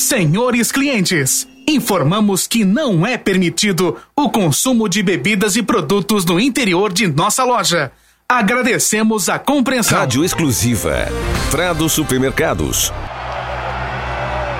Senhores clientes, informamos que não é permitido o consumo de bebidas e produtos no interior de nossa loja. Agradecemos a compreensão. Rádio exclusiva Frado Supermercados.